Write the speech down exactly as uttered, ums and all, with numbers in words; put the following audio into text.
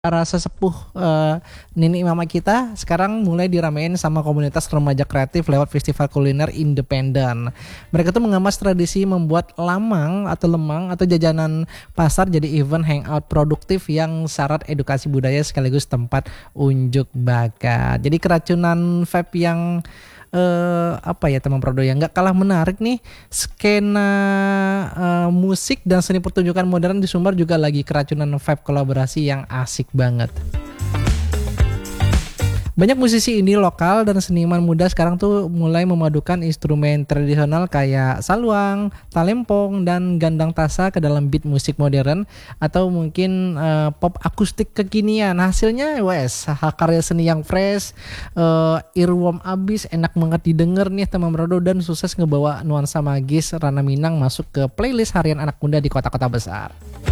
Para sesepuh, eee, nenek mama kita sekarang mulai diramein sama komunitas remaja kreatif lewat festival kuliner independen. Mereka tuh mengemas tradisi membuat lamang atau lemang atau jajanan pasar jadi event hangout produktif yang syarat edukasi budaya sekaligus tempat unjuk bakat. Jadi keracunan vape yang eh apa ya teman Prodo yang nggak kalah menarik nih skena eh, musik dan seni pertunjukan modern di Sumbar juga lagi keracunan vibe kolaborasi yang asik banget. Banyak musisi indie lokal dan seniman muda sekarang tuh mulai memadukan instrumen tradisional kayak saluang, talempong, dan gandang tasa ke dalam beat musik modern atau mungkin eh, pop akustik kekinian. Hasilnya wes karya seni yang fresh, eh, earworm abis, enak banget didengar nih teman Brodo dan sukses ngebawa nuansa magis Rana Minang masuk ke playlist harian anak muda di kota-kota besar.